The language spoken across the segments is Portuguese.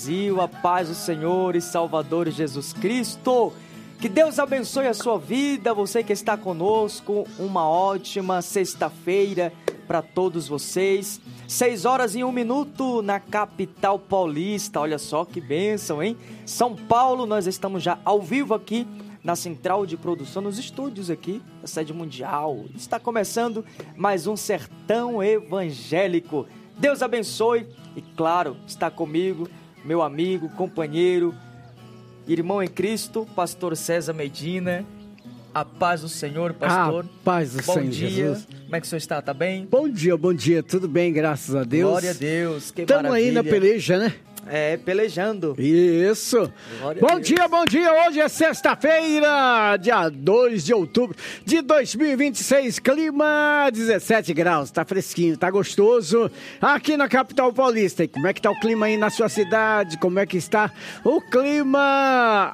Brasil, a paz do Senhor e Salvador Jesus Cristo. Que Deus abençoe a sua vida, você que está conosco. Uma ótima sexta-feira para todos vocês. 6h01 na capital paulista. Olha só que bênção, hein? São Paulo, nós estamos já ao vivo aqui na central de produção, nos estúdios aqui da Sede Mundial. Está começando mais um Sertão Evangélico. Deus abençoe e, claro, está comigo meu amigo, companheiro, irmão em Cristo, pastor César Medina. A paz do Senhor, pastor. A paz do Senhor, dia. Jesus. Como é que o senhor está? Tá bem? Bom dia. Tudo bem, graças a Deus. Glória a Deus, que Tamo maravilha. aí na peleja, né? É, pelejando. Isso. Bom dia. Hoje é sexta-feira, dia 2 de outubro de 2026. Clima 17 graus. Tá fresquinho, tá gostoso. Aqui na capital paulista. E como é que tá o clima aí na sua cidade? Como é que está o clima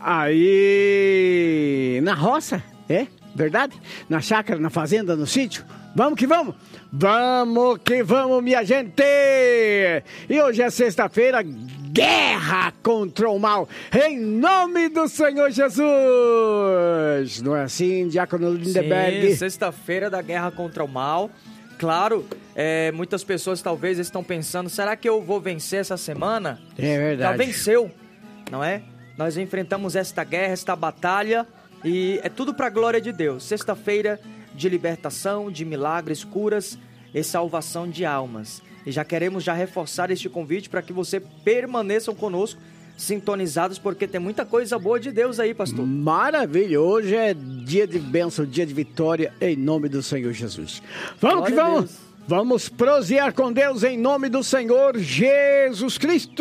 aí na roça? É? Verdade? Na chácara, na fazenda, no sítio? Vamos que vamos! Vamos que vamos, minha gente! E hoje é sexta-feira, guerra contra o mal, em nome do Senhor Jesus! Não é assim, Diácono Lindeberg? Sim, sexta-feira da guerra contra o mal. Claro, muitas pessoas talvez estão pensando, será que eu vou vencer essa semana? É verdade. Já venceu, não é? Nós enfrentamos esta guerra, esta batalha, e é tudo para a glória de Deus. Sexta-feira de libertação, de milagres, curas e salvação de almas. E já queremos reforçar este convite para que você permaneçam conosco, sintonizados, porque tem muita coisa boa de Deus aí, pastor. Maravilha, hoje é dia de bênção, dia de vitória, em nome do Senhor Jesus. Vamos que vamos! Vamos prosear com Deus em nome do Senhor Jesus Cristo!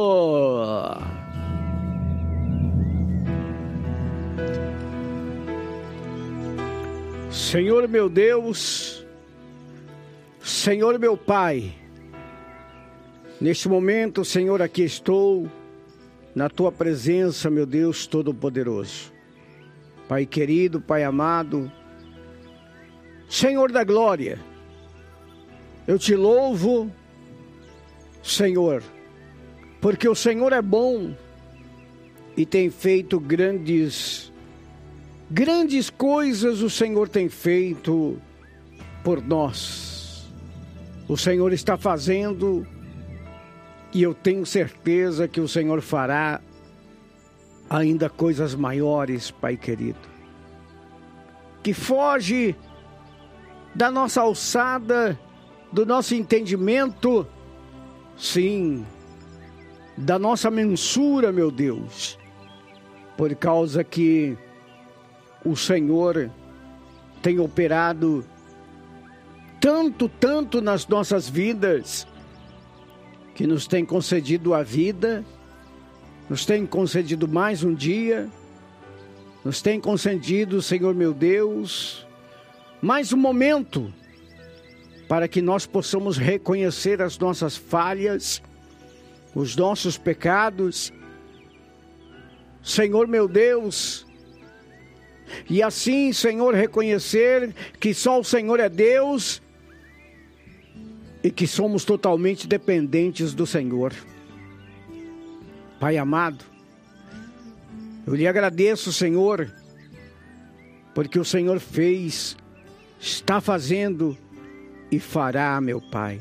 Senhor meu Deus, Senhor meu Pai, neste momento, Senhor, aqui estou na Tua presença, meu Deus Todo-Poderoso. Pai querido, Pai amado, Senhor da glória, eu Te louvo, Senhor, porque o Senhor é bom e tem feito grandes coisas o Senhor tem feito por nós. O Senhor está fazendo e eu tenho certeza que o Senhor fará ainda coisas maiores, Pai querido, que foge da nossa alçada, do nosso entendimento, sim, da nossa mensura, meu Deus, por causa que o Senhor tem operado tanto nas nossas vidas, que nos tem concedido a vida, nos tem concedido mais um dia, nos tem concedido, Senhor meu Deus, mais um momento, para que nós possamos reconhecer as nossas falhas, os nossos pecados, Senhor meu Deus, e assim, Senhor, reconhecer que só o Senhor é Deus e que somos totalmente dependentes do Senhor. Pai amado, eu lhe agradeço, Senhor, porque o Senhor fez, está fazendo e fará, meu Pai.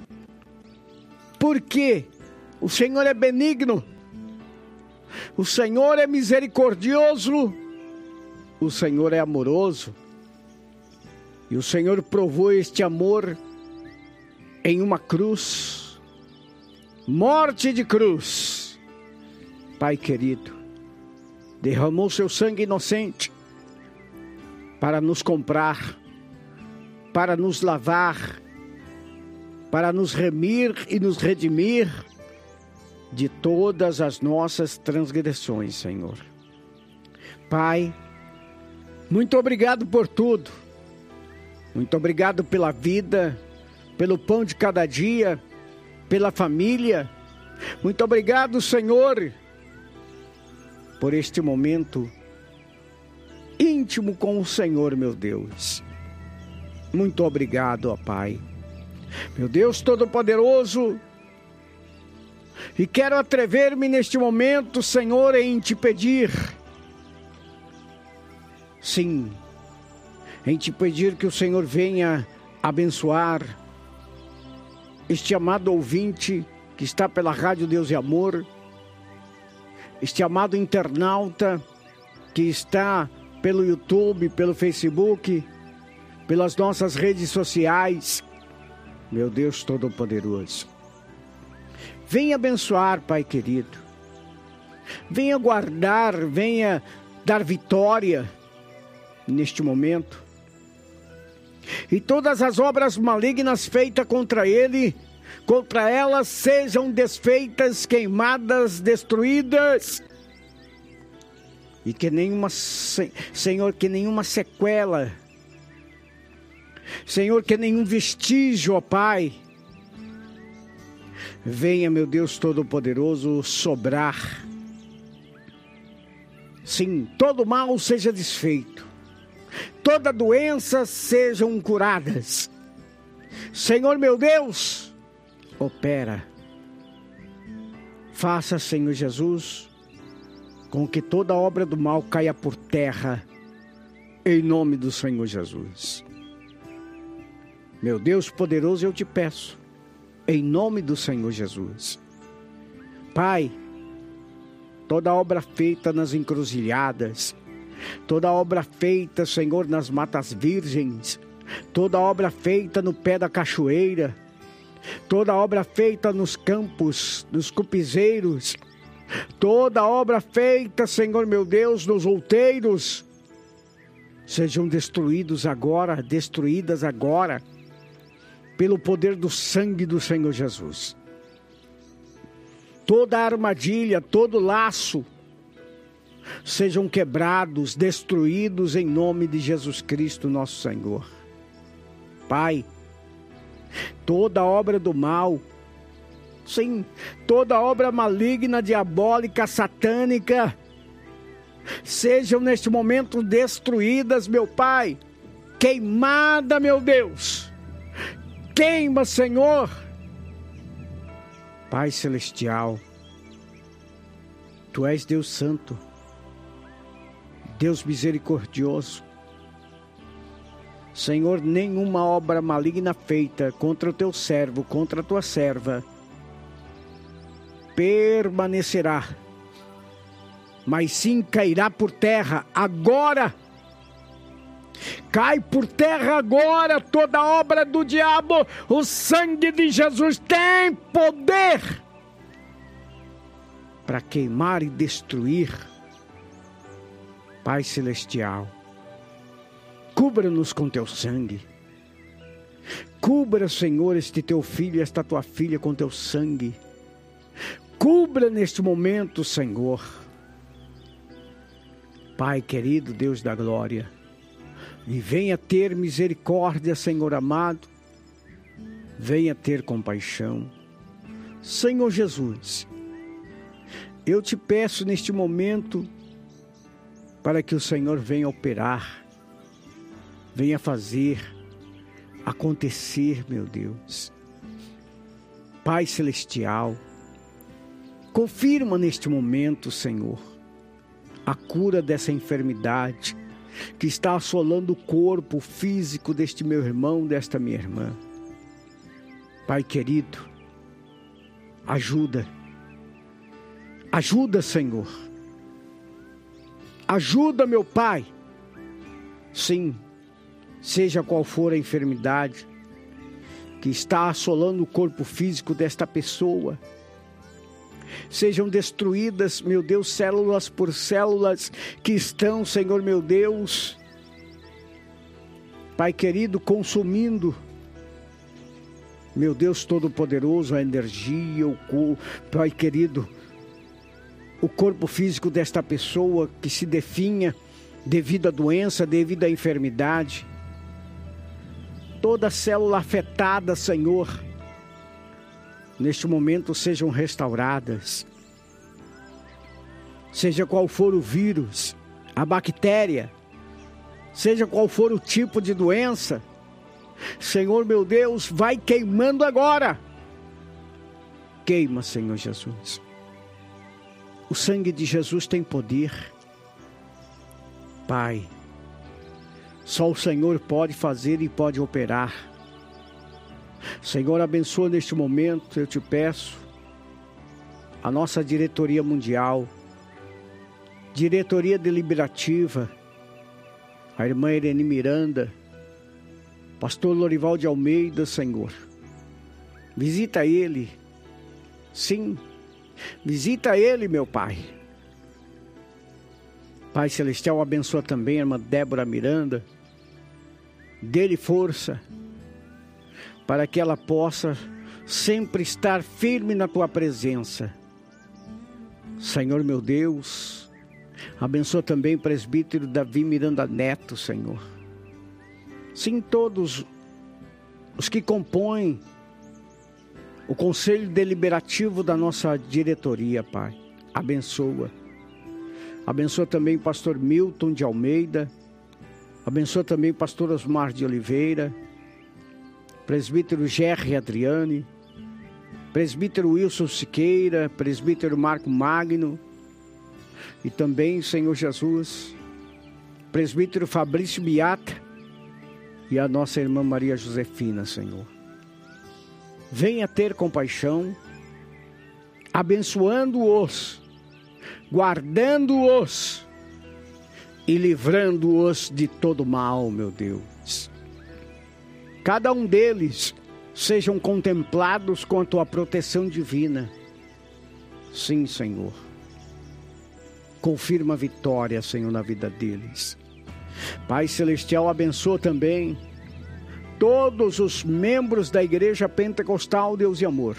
Porque o Senhor é benigno, o Senhor é misericordioso, o Senhor é amoroso, e o Senhor provou este amor em uma cruz, morte de cruz. Pai querido, derramou seu sangue inocente para nos comprar, para nos lavar, para nos remir e nos redimir de todas as nossas transgressões, Senhor. Pai, muito obrigado por tudo. Muito obrigado pela vida, pelo pão de cada dia, pela família. Muito obrigado, Senhor, por este momento íntimo com o Senhor, meu Deus. Muito obrigado, ó Pai. Meu Deus Todo-Poderoso, E quero atrever-me neste momento, Senhor, em te pedir, sim, em te pedir que o Senhor venha abençoar este amado ouvinte que está pela Rádio Deus e Amor, este amado internauta que está pelo YouTube, pelo Facebook, pelas nossas redes sociais. Meu Deus Todo-Poderoso, venha abençoar, Pai querido. Venha guardar, venha dar vitória neste momento. E todas as obras malignas feitas contra ele, contra elas, sejam desfeitas, queimadas, destruídas. E que nenhuma, Senhor, que nenhuma sequela, Senhor, que nenhum vestígio, ó Pai, venha, meu Deus Todo-Poderoso, sobrar. Sim, todo mal seja desfeito, toda doença sejam curadas. Senhor, meu Deus, opera. Faça, Senhor Jesus, com que toda obra do mal caia por terra, em nome do Senhor Jesus. Meu Deus poderoso, eu te peço, em nome do Senhor Jesus. Pai, toda obra feita nas encruzilhadas, toda obra feita, Senhor, nas matas virgens, toda obra feita no pé da cachoeira, toda obra feita nos campos, nos cupizeiros, toda obra feita, Senhor meu Deus, nos outeiros, sejam destruídas agora, pelo poder do sangue do Senhor Jesus. Toda armadilha, todo laço, sejam quebrados, destruídos em nome de Jesus Cristo, nosso Senhor. Pai, toda obra do mal, sim, toda obra maligna, diabólica, satânica, sejam neste momento destruídas, meu Pai, queimada, meu Deus, queima, Senhor. Pai Celestial, Tu és Deus Santo, Deus misericordioso. Senhor, nenhuma obra maligna feita contra o Teu servo, contra a Tua serva, permanecerá, mas sim cairá por terra agora. Cai por terra agora toda obra do diabo. O sangue de Jesus tem poder para queimar e destruir. Pai Celestial, cubra-nos com Teu sangue. Cubra, Senhor, este Teu filho, esta Tua filha com Teu sangue. Cubra neste momento, Senhor. Pai querido, Deus da glória, e venha ter misericórdia, Senhor amado, venha ter compaixão. Senhor Jesus, eu te peço neste momento para que o Senhor venha operar, venha fazer acontecer, meu Deus. Pai Celestial, confirma neste momento, Senhor, a cura dessa enfermidade que está assolando o corpo físico deste meu irmão, desta minha irmã. Pai querido, ajuda, Senhor, ajuda, meu Pai. Sim, seja qual for a enfermidade que está assolando o corpo físico desta pessoa, sejam destruídas, meu Deus, células por células que estão, Senhor meu Deus, Pai querido, consumindo, meu Deus Todo-Poderoso, a energia, Pai querido, o corpo físico desta pessoa que se definha devido à doença, devido à enfermidade. Toda célula afetada, Senhor, neste momento sejam restauradas. Seja qual for o vírus, a bactéria, seja qual for o tipo de doença, Senhor meu Deus, vai queimando agora. Queima, Senhor Jesus. O sangue de Jesus tem poder. Pai, só o Senhor pode fazer e pode operar. Senhor, abençoa neste momento, eu te peço, a nossa diretoria mundial, diretoria deliberativa, a irmã Irene Miranda, pastor Lorival de Almeida, Senhor. Visita ele, sim, visita ele, meu Pai. Pai Celestial, abençoa também a irmã Débora Miranda, dê-lhe força, para que ela possa sempre estar firme na tua presença. Senhor meu Deus, abençoa também o presbítero Davi Miranda Neto, Senhor. Sim, todos os que compõem o conselho deliberativo da nossa diretoria, Pai. Abençoa. Abençoa também o pastor Milton de Almeida. Abençoa também o pastor Osmar de Oliveira. Presbítero Gerry Adriane, presbítero Wilson Siqueira, presbítero Marco Magno, e também, Senhor Jesus, presbítero Fabrício Biata e a nossa irmã Maria Josefina, Senhor. Venha ter compaixão, abençoando-os, guardando-os e livrando-os de todo mal, meu Deus. Cada um deles sejam contemplados com a tua proteção divina. Sim, Senhor. Confirma a vitória, Senhor, na vida deles. Pai Celestial, abençoa também todos os membros da Igreja Pentecostal Deus e Amor.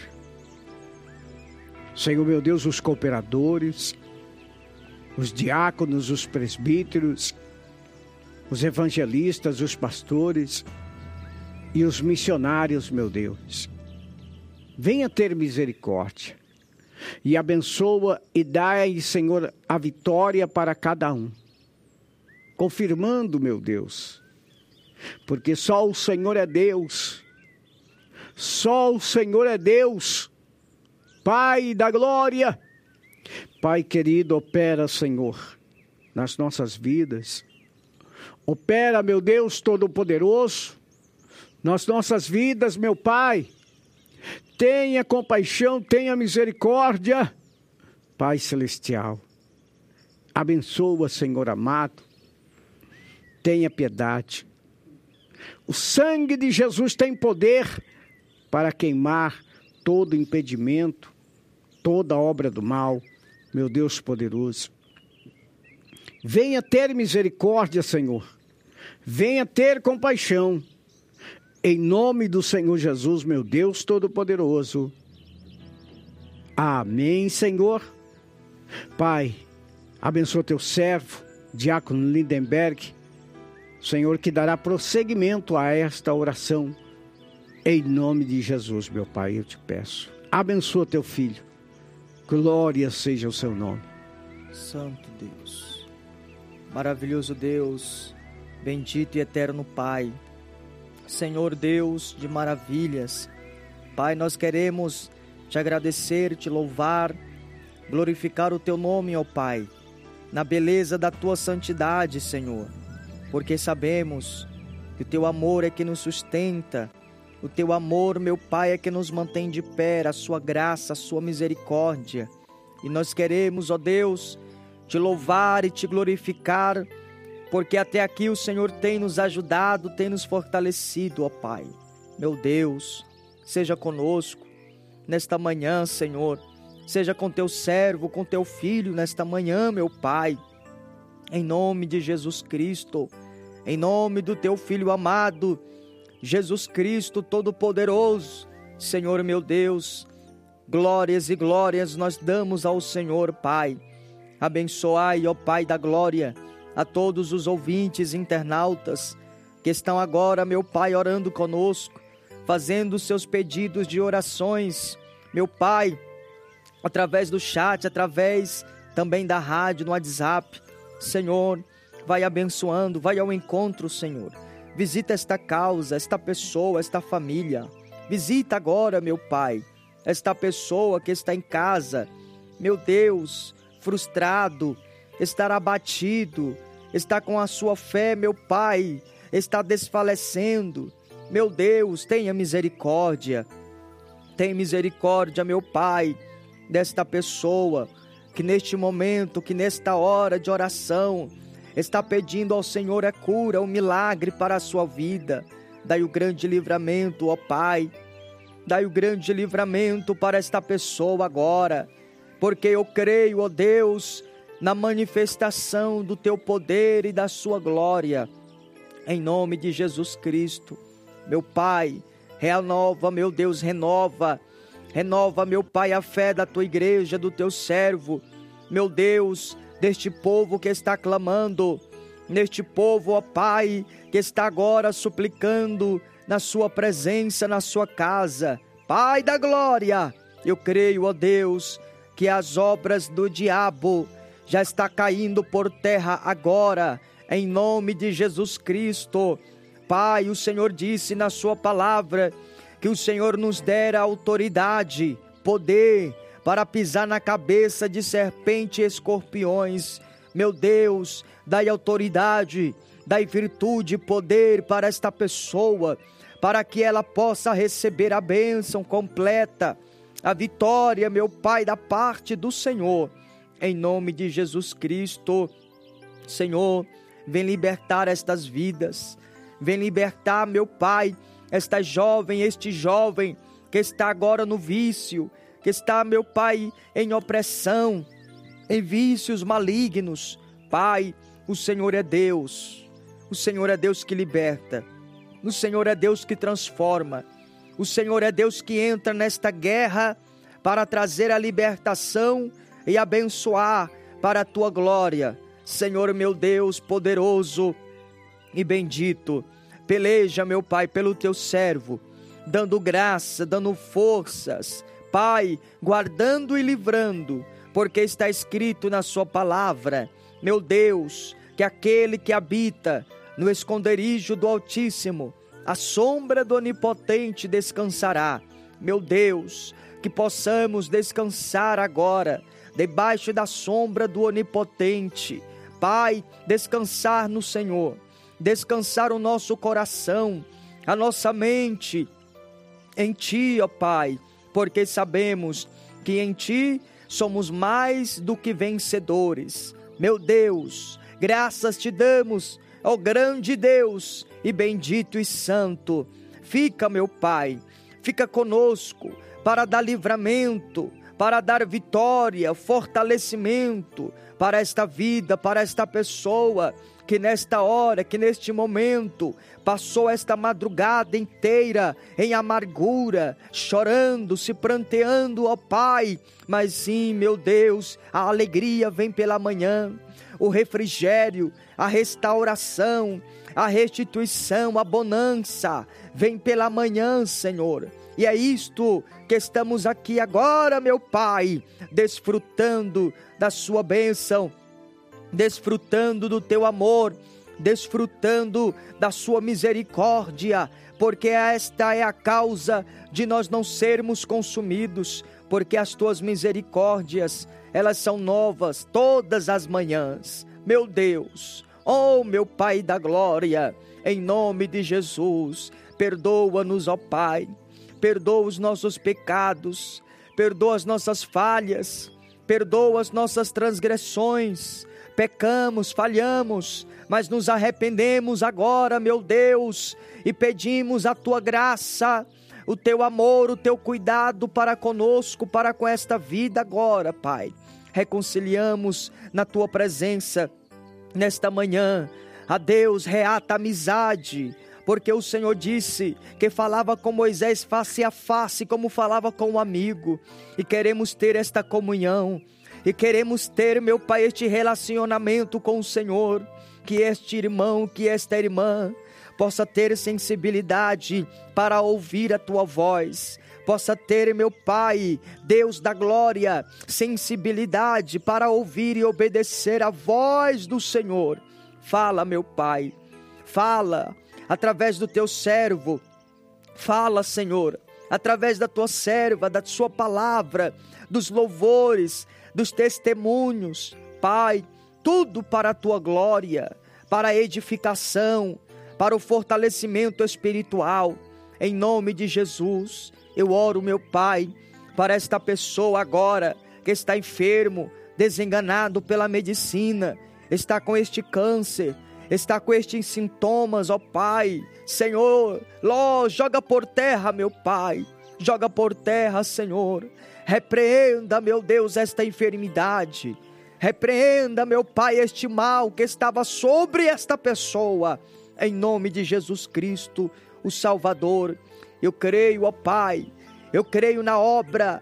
Senhor, meu Deus, os cooperadores, os diáconos, os presbíteros, os evangelistas, os pastores e os missionários, meu Deus. Venha ter misericórdia e abençoa e dai, Senhor, a vitória para cada um. Confirmando, meu Deus, porque só o Senhor é Deus. Só o Senhor é Deus. Pai da glória. Pai querido, opera, Senhor, nas nossas vidas. Opera, meu Deus Todo-Poderoso, nas nossas vidas, meu Pai. Tenha compaixão, tenha misericórdia. Pai Celestial, abençoa, Senhor amado. Tenha piedade. O sangue de Jesus tem poder para queimar todo impedimento, toda obra do mal, meu Deus poderoso. Venha ter misericórdia, Senhor. Venha ter compaixão. Em nome do Senhor Jesus, meu Deus Todo-Poderoso. Amém, Senhor. Pai, abençoa teu servo, diácono Lindenberg, Senhor, que dará prosseguimento a esta oração. Em nome de Jesus, meu Pai, eu te peço. Abençoa teu filho. Glória seja o seu nome. Santo Deus, maravilhoso Deus, bendito e eterno Pai, Senhor Deus de maravilhas. Pai, nós queremos te agradecer, te louvar, glorificar o teu nome, ó Pai, na beleza da tua santidade, Senhor, porque sabemos que o teu amor é que nos sustenta, o teu amor, meu Pai, é que nos mantém de pé, a sua graça, a sua misericórdia. E nós queremos, ó Deus, te louvar e te glorificar, porque até aqui o Senhor tem nos ajudado, tem nos fortalecido, ó Pai. Meu Deus, seja conosco nesta manhã, Senhor. Seja com teu servo, com teu filho nesta manhã, meu Pai. Em nome de Jesus Cristo, em nome do teu Filho amado, Jesus Cristo Todo-Poderoso. Senhor meu Deus, glórias e glórias nós damos ao Senhor, Pai. Abençoai, ó Pai da glória, a todos os ouvintes, internautas, que estão agora, meu Pai, orando conosco, fazendo seus pedidos de orações, meu Pai, através do chat, através também da rádio, no WhatsApp. Senhor, vai abençoando, vai ao encontro, Senhor. Visita esta causa, esta pessoa, esta família. Visita agora, meu Pai, esta pessoa que está em casa, meu Deus, frustrado, está abatido, está com a sua fé, meu Pai, está desfalecendo. Meu Deus, tenha misericórdia. Tenha misericórdia, meu Pai, desta pessoa que neste momento, que nesta hora de oração, está pedindo ao Senhor a cura, o milagre para a sua vida. Dai o grande livramento, ó Pai. Dai o grande livramento para esta pessoa agora, porque eu creio, ó Deus, na manifestação do Teu poder e da Sua glória. Em nome de Jesus Cristo, meu Pai, renova, meu Deus, renova, meu Pai, a fé da Tua igreja, do Teu servo, meu Deus, deste povo que está clamando, neste povo, ó Pai, que está agora suplicando na Sua presença, na Sua casa. Pai da glória, eu creio, ó Deus, que as obras do diabo já está caindo por terra agora, em nome de Jesus Cristo. Pai, o Senhor disse na Sua palavra que o Senhor nos dera autoridade, poder para pisar na cabeça de serpente e escorpiões. Meu Deus, dai autoridade, dai virtude e poder para esta pessoa, para que ela possa receber a bênção completa, a vitória, meu Pai, da parte do Senhor. Em nome de Jesus Cristo, Senhor, vem libertar estas vidas, vem libertar, meu Pai, esta jovem, este jovem que está agora no vício, que está, meu Pai, em opressão, em vícios malignos. Pai, o Senhor é Deus, o Senhor é Deus que liberta, o Senhor é Deus que transforma, o Senhor é Deus que entra nesta guerra para trazer a libertação e abençoar para a Tua glória. Senhor, meu Deus poderoso e bendito, peleja, meu Pai, pelo Teu servo, dando graça, dando forças, Pai, guardando e livrando, porque está escrito na Sua palavra, meu Deus, que aquele que habita no esconderijo do Altíssimo, a sombra do Onipotente descansará. Meu Deus, que possamos descansar agora, debaixo da sombra do Onipotente. Pai, descansar no Senhor, descansar o nosso coração, a nossa mente em Ti, ó Pai, porque sabemos que em Ti somos mais do que vencedores. Meu Deus, graças Te damos, ó grande Deus e bendito e santo. Fica, meu Pai, fica conosco para dar livramento, para dar vitória, fortalecimento para esta vida, para esta pessoa que nesta hora, que neste momento passou esta madrugada inteira em amargura, chorando, se pranteando, ó Pai. Mas sim, meu Deus, a alegria vem pela manhã, o refrigério, a restauração, a restituição, a bonança vem pela manhã, Senhor. E é isto que estamos aqui agora, meu Pai, desfrutando da Sua bênção, desfrutando do Teu amor, desfrutando da Sua misericórdia, porque esta é a causa de nós não sermos consumidos, porque as Tuas misericórdias, elas são novas todas as manhãs. Meu Deus, ó meu Pai da glória, em nome de Jesus, perdoa-nos, ó Pai, perdoa os nossos pecados, perdoa as nossas falhas, perdoa as nossas transgressões. Pecamos, falhamos, mas nos arrependemos agora, meu Deus, e pedimos a Tua graça, o Teu amor, o Teu cuidado para conosco, para com esta vida agora, Pai. Reconciliamos na Tua presença nesta manhã. A Deus, reata a amizade, porque o Senhor disse que falava com Moisés face a face, como falava com um amigo, e queremos ter esta comunhão, e queremos ter, meu Pai, este relacionamento com o Senhor, que este irmão, que esta irmã possa ter sensibilidade para ouvir a Tua voz, possa ter, meu Pai, Deus da glória, sensibilidade para ouvir e obedecer a voz do Senhor. Fala, meu Pai, fala através do Teu servo, fala, Senhor, através da tua serva, da sua palavra, dos louvores, dos testemunhos. Pai, tudo para a tua glória, para a edificação, para o fortalecimento espiritual. Em nome de Jesus, eu oro, meu Pai, para esta pessoa agora que está enfermo, desenganado pela medicina, está com este câncer, está com estes sintomas, ó Pai. Senhor, joga por terra, meu Pai, joga por terra, Senhor. Repreenda, meu Deus, esta enfermidade. Repreenda, meu Pai, este mal que estava sobre esta pessoa. Em nome de Jesus Cristo, o Salvador. Eu creio, ó Pai, eu creio na obra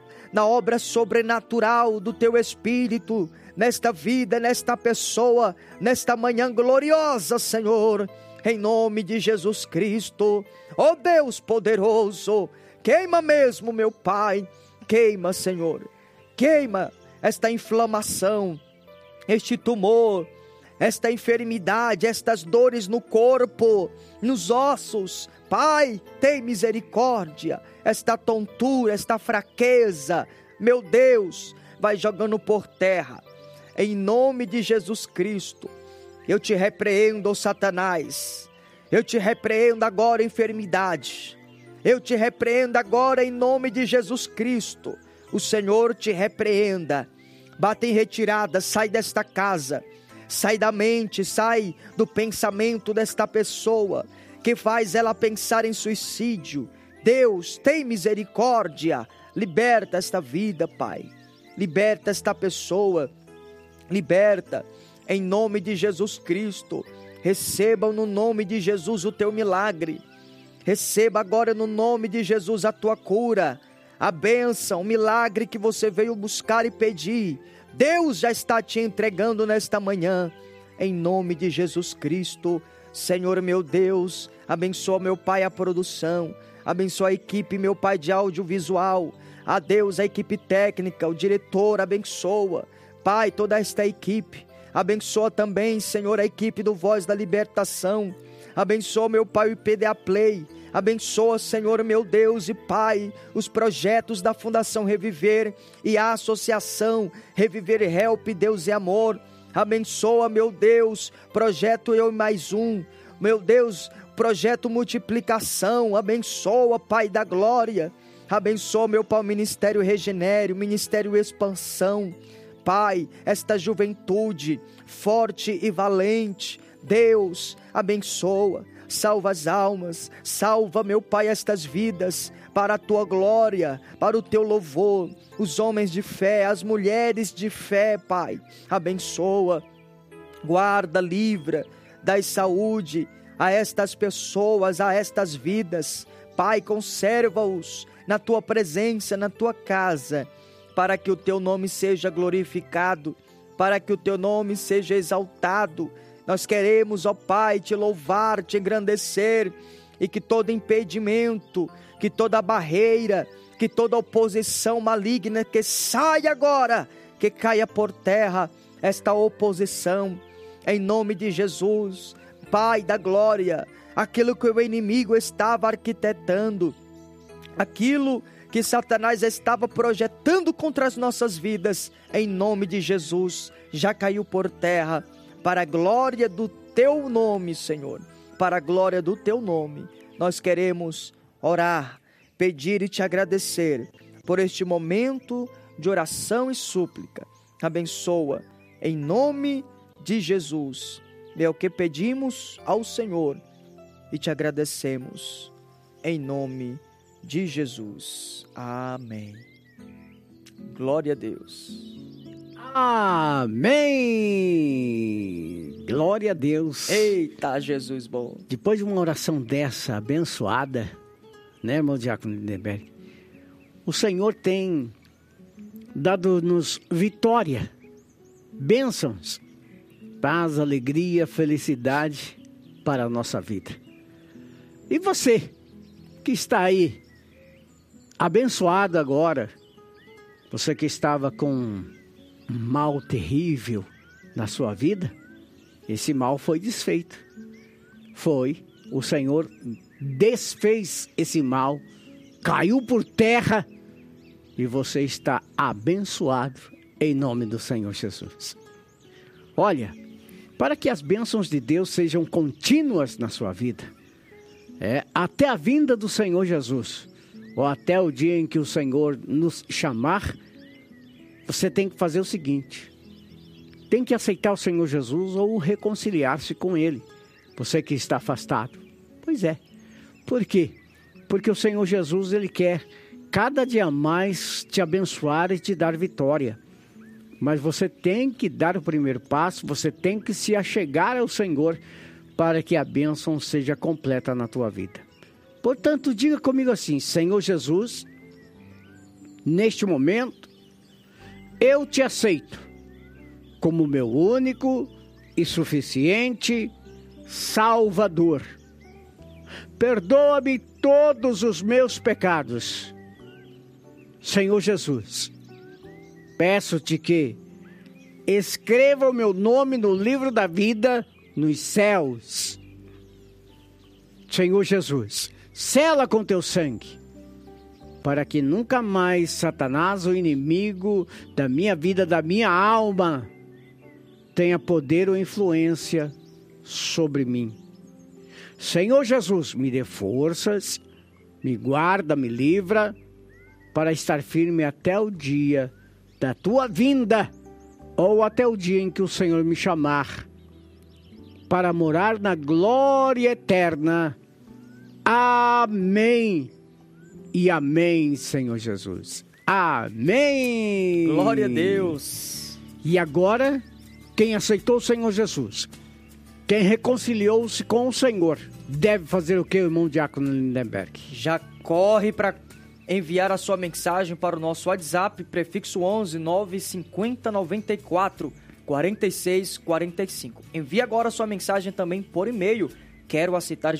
sobrenatural do Teu Espírito, nesta vida, nesta pessoa, nesta manhã gloriosa, Senhor. Em nome de Jesus Cristo, ó Deus poderoso, queima mesmo, meu Pai, queima, Senhor, queima esta inflamação, este tumor, esta enfermidade, estas dores no corpo, nos ossos. Pai, tem misericórdia, esta tontura, esta fraqueza, meu Deus, vai jogando por terra. Em nome de Jesus Cristo, eu te repreendo, Satanás. Eu te repreendo agora, enfermidade. Eu te repreendo agora em nome de Jesus Cristo. O Senhor te repreenda. Bata em retirada, sai desta casa. Sai da mente, sai do pensamento desta pessoa que faz ela pensar em suicídio. Deus, tem misericórdia. Liberta esta vida, Pai. Liberta esta pessoa. Liberta em nome de Jesus Cristo. Receba no nome de Jesus o teu milagre. Receba agora no nome de Jesus a tua cura, a bênção, o milagre que você veio buscar e pedir. Deus já está te entregando nesta manhã, em nome de Jesus Cristo. Senhor meu Deus, abençoa, meu Pai, a produção, abençoa a equipe, meu Pai, de audiovisual, a Deus, a equipe técnica, o diretor, abençoa, Pai, toda esta equipe, abençoa também, Senhor, a equipe do Voz da Libertação, abençoa, meu Pai, o IPDA Play, abençoa, Senhor, meu Deus e Pai, os projetos da Fundação Reviver e a Associação Reviver Help, Deus e Amor. Abençoa, meu Deus, projeto Eu e Mais Um, meu Deus, projeto Multiplicação. Abençoa, Pai da Glória. Abençoa, meu Pai, o Ministério Regenere, o Ministério Expansão. Pai, esta juventude forte e valente, Deus, abençoa. Salva as almas, salva, meu Pai, estas vidas, para a Tua glória, para o Teu louvor, os homens de fé, as mulheres de fé, Pai, abençoa, guarda, livra, dai saúde a estas pessoas, a estas vidas, Pai, conserva-os na Tua presença, na Tua casa, para que o Teu nome seja glorificado, para que o Teu nome seja exaltado. Nós queremos, ó Pai, te louvar, te engrandecer, e que todo impedimento, que toda barreira, que toda oposição maligna, que saia agora, que caia por terra esta oposição, em nome de Jesus. Pai da glória, aquilo que o inimigo estava arquitetando, aquilo que Satanás estava projetando contra as nossas vidas, em nome de Jesus, já caiu por terra, para a glória do Teu nome, Senhor, para a glória do Teu nome. Nós queremos orar, pedir e Te agradecer por este momento de oração e súplica. Abençoa, em nome de Jesus. É o que pedimos ao Senhor e Te agradecemos, em nome de Jesus. Amém. Glória a Deus. Amém! Glória a Deus. Eita, Jesus bom. Depois de uma oração dessa, abençoada, né, irmão Diácono Lindenberg? O Senhor tem dado-nos vitória, bênçãos, paz, alegria, felicidade para a nossa vida. E você, que está aí, abençoado agora, você que estava com um mal terrível na sua vida, esse mal foi desfeito. O Senhor desfez esse mal caiu por terra e você está abençoado em nome do Senhor Jesus. Olha, para que as bênçãos de Deus sejam contínuas na sua vida, até a vinda do Senhor Jesus, ou até o dia em que o Senhor nos chamar, você tem que fazer o seguinte: tem que aceitar o Senhor Jesus ou reconciliar-se com Ele. Você que está afastado. Pois é. Por quê? Porque o Senhor Jesus, Ele quer cada dia mais te abençoar e te dar vitória. Mas você tem que dar o primeiro passo, você tem que se achegar ao Senhor para que a bênção seja completa na tua vida. Portanto, diga comigo assim: Senhor Jesus, neste momento, eu te aceito como meu único e suficiente Salvador. Perdoa-me todos os meus pecados. Senhor Jesus, peço-te que escreva o meu nome no livro da vida nos céus. Senhor Jesus, sela com teu sangue, para que nunca mais Satanás, o inimigo da minha vida, da minha alma, tenha poder ou influência sobre mim. Senhor Jesus, me dê forças, me guarda, me livra, para estar firme até o dia da tua vinda, ou até o dia em que o Senhor me chamar, para morar na glória eterna. Amém e amém, Senhor Jesus. Amém. Glória a Deus. E agora, quem aceitou o Senhor Jesus, quem reconciliou-se com o Senhor, deve fazer o que, irmão Diácono Lindenberg? Já corre para enviar a sua mensagem para o nosso WhatsApp, prefixo 11 950 94 46 45. Envie agora a sua mensagem também por e-mail, quero aceitar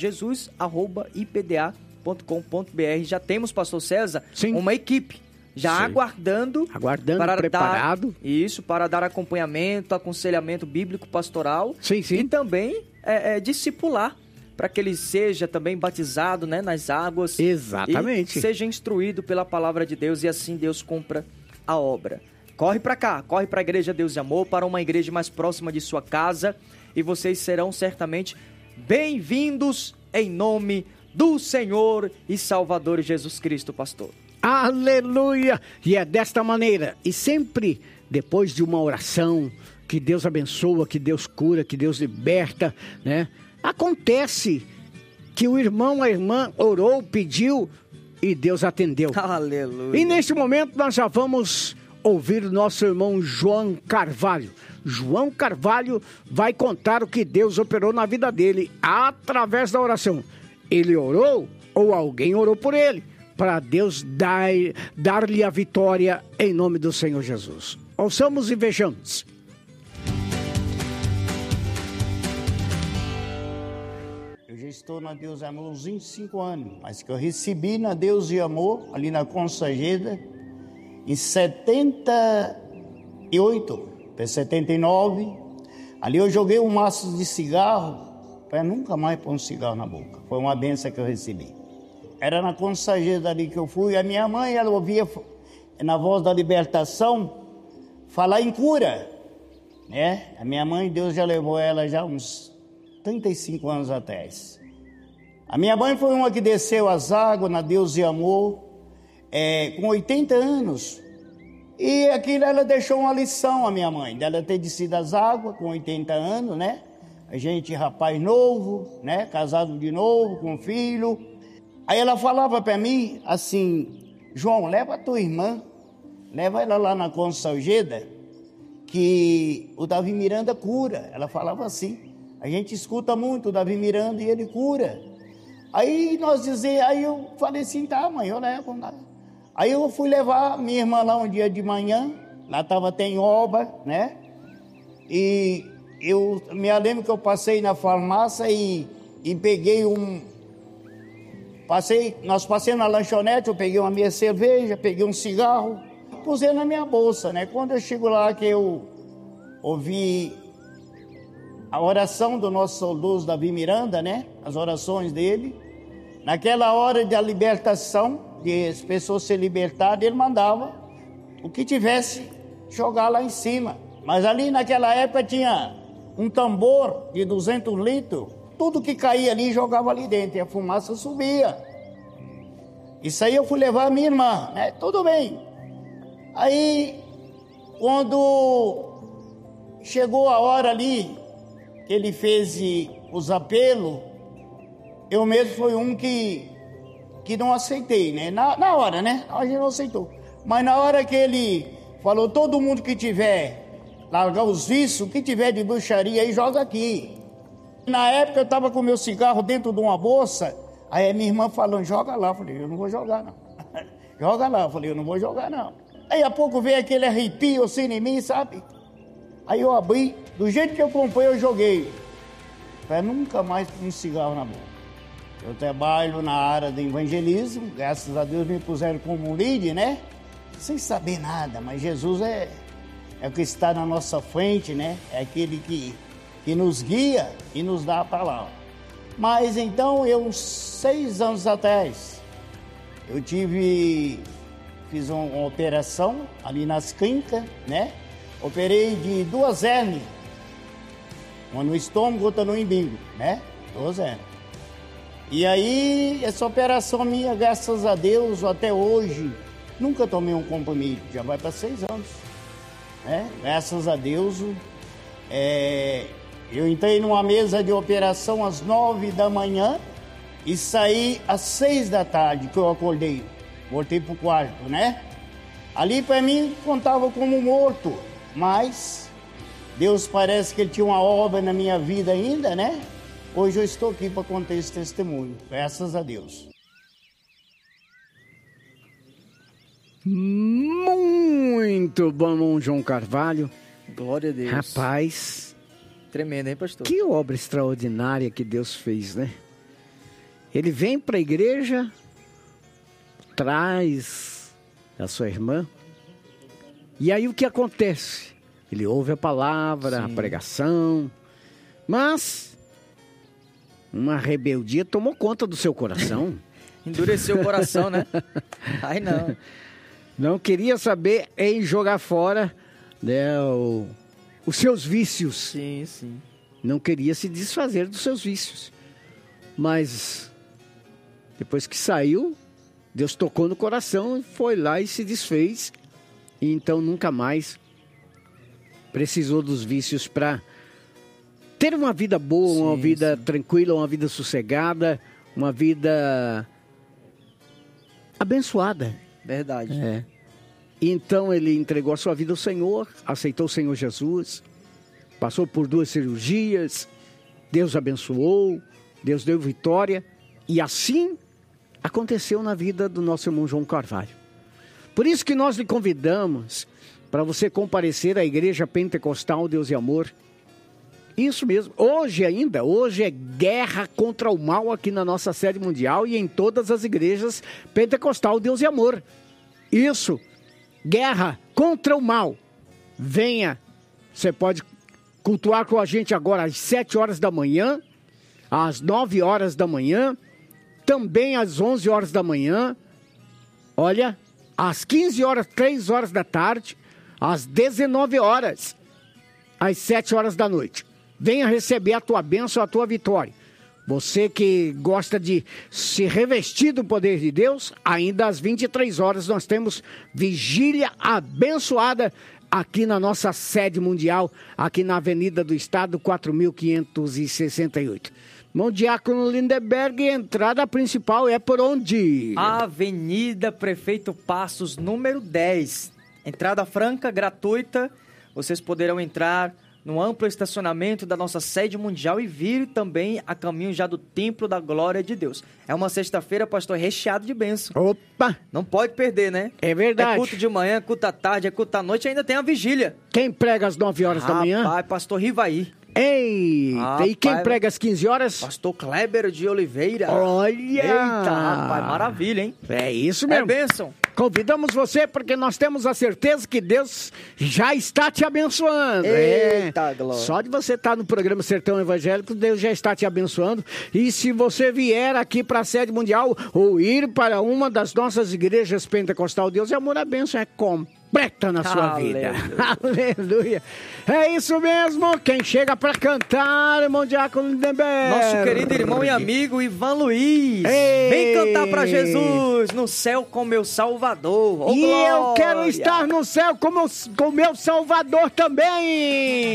jesus@ipda.com.br. Já temos, pastor César, sim, uma equipe já aguardando para preparado. Para dar acompanhamento, aconselhamento bíblico pastoral. Sim. E também discipular, para que ele seja também batizado, né, nas águas. Exatamente. E seja instruído pela palavra de Deus, e assim Deus cumpra a obra. Corre para cá, corre para a Igreja Deus e Amor, para uma igreja mais próxima de sua casa, e vocês serão certamente bem-vindos em nome do Senhor e Salvador Jesus Cristo, pastor. Aleluia! E é desta maneira, e sempre depois de uma oração, que Deus abençoa, que Deus cura, que Deus liberta, né? Acontece que o irmão, a irmã orou, pediu e Deus atendeu. Aleluia! E neste momento nós já vamos ouvir o nosso irmão João Carvalho. João Carvalho vai contar o que Deus operou na vida dele através da oração. Ele orou ou alguém orou por ele, para Deus dar-lhe a vitória em nome do Senhor Jesus. Ouçamos e vejamos. Eu já estou na Deus e Amor uns 25 anos, mas que eu recebi na Deus e Amor, ali na Consageda, em 78 para 79. Ali eu joguei um maço de cigarro, para nunca mais pôr um cigarro na boca. Foi uma bênção que eu recebi. Era na Consageda ali que eu fui. A minha mãe, ela ouvia na Voz da Libertação falar em cura, né? A minha mãe, Deus já levou ela já uns 35 anos atrás. A minha mãe foi uma que desceu as águas na Deus e Amor, com 80 anos. E aquilo ela deixou uma lição, a minha mãe, dela ter descido as águas com 80 anos, né? A gente, rapaz novo, né? Casado de novo, com filho. Aí ela falava para mim assim: João, leva a tua irmã, leva ela lá na Consageda, que o Davi Miranda cura. Ela falava assim. A gente escuta muito o Davi Miranda e ele cura. Aí aí eu falei assim: tá, mãe, eu levo. Aí eu fui levar minha irmã lá um dia de manhã, lá estava até em obra, né? E eu me lembro que eu passei na farmácia e peguei nós passamos na lanchonete, eu peguei uma meia cerveja, peguei um cigarro, pusei na minha bolsa, né? Quando eu chego lá, que eu ouvi a oração do nosso saudoso Davi Miranda, né? As orações dele. Naquela hora da libertação, de as pessoas ser libertadas, ele mandava o que tivesse jogar lá em cima. Mas ali naquela época tinha um tambor de 200 litros, tudo que caía ali jogava ali dentro e a fumaça subia. Isso aí eu fui levar a minha irmã, né? Tudo bem. Aí, quando chegou a hora ali que ele fez os apelos, eu mesmo fui um que não aceitei, né? Na hora, né? A gente não aceitou. Mas na hora que ele falou, todo mundo que tiver, largar os vícios, que tiver de bruxaria aí, joga aqui. Na época eu estava com meu cigarro dentro de uma bolsa, aí a minha irmã falando, joga lá. Eu falei, eu não vou jogar não. Joga lá. Eu falei, eu não vou jogar não. Aí a pouco veio aquele arrepio assim em mim, sabe? Aí eu abri, do jeito que eu comprei, eu joguei. Para nunca mais um cigarro na boca. Eu trabalho na área do evangelismo, graças a Deus me puseram como líder, né? Sem saber nada, mas Jesus é o que está na nossa frente, né? É aquele que nos guia e nos dá a palavra. Mas então, uns 6 anos atrás, eu fiz uma operação ali nas clínicas, né? Operei de 2 hérnias, uma no estômago, outra no umbigo, né? 2 hérnias. E aí, essa operação minha, graças a Deus, até hoje, nunca tomei um comprimido, já vai para 6 anos. Né? Graças a Deus, eu entrei numa mesa de operação às 9 da manhã e saí às 6 da tarde, que eu acordei. Voltei pro quarto, né? Ali para mim contava como morto, mas Deus parece que Ele tinha uma obra na minha vida ainda, né? Hoje eu estou aqui para contar esse testemunho, graças a Deus. Muito bom, irmão João Carvalho. Glória a Deus. Rapaz. Tremendo, hein, pastor? Que obra extraordinária que Deus fez, né? Ele vem para a igreja, traz a sua irmã, e aí o que acontece? Ele ouve a palavra, sim, a pregação, mas uma rebeldia tomou conta do seu coração. Endureceu o coração, né? Ai, não. Não queria saber em jogar fora, né, os seus vícios. Sim, sim. Não queria se desfazer dos seus vícios. Mas depois que saiu, Deus tocou no coração e foi lá e se desfez. E então nunca mais precisou dos vícios para ter uma vida boa, sim, uma vida tranquila, uma vida sossegada, uma vida abençoada. Verdade. É. Então ele entregou a sua vida ao Senhor, aceitou o Senhor Jesus, passou por 2 cirurgias, Deus abençoou, Deus deu vitória, e assim aconteceu na vida do nosso irmão João Carvalho. Por isso que nós lhe convidamos para você comparecer à Igreja Pentecostal Deus e Amor. Isso mesmo, hoje é guerra contra o mal aqui na nossa sede mundial e em todas as igrejas Pentecostal Deus e Amor. Isso, guerra contra o mal. Venha, você pode cultuar com a gente agora às 7 horas da manhã, às 9 horas da manhã, também às 11 horas da manhã, olha, às 15 horas, 3 horas da tarde, às 19 horas, às 7 horas da noite. Venha receber a tua bênção, a tua vitória. Você que gosta de se revestir do poder de Deus, ainda às 23 horas nós temos vigília abençoada aqui na nossa sede mundial, aqui na Avenida do Estado, 4.568. Irmão Diácono Lindeberg, entrada principal é por onde? Avenida Prefeito Passos, número 10. Entrada franca, gratuita. Vocês poderão entrar no amplo estacionamento da nossa sede mundial e vir também a caminho já do Templo da Glória de Deus. É uma sexta-feira, pastor, recheado de bênção. Opa! Não pode perder, né? É verdade. É culto de manhã, culto à tarde, é culto à noite, ainda tem a vigília. Quem prega às 9 horas da manhã? Rapaz, pastor Rivaí. Eita, e quem prega às 15 horas? Pastor Kleber de Oliveira. Olha! Eita, rapaz, maravilha, hein? É isso mesmo. É bênção. Convidamos você porque nós temos a certeza que Deus já está te abençoando. Eita, glória. Só de você estar no programa Sertão Evangélico, Deus já está te abençoando. E se você vier aqui para a sede mundial ou ir para uma das nossas igrejas pentecostal, Deus é amor, a bênção é completa na sua vida. Aleluia. É isso mesmo. Quem chega para cantar, irmão Diácono Lindenberg. Nosso querido irmão e amigo Ivan Luiz. Ei. Vem cantar para Jesus no céu com meu Salvador. E eu quero estar no céu com meu Salvador também.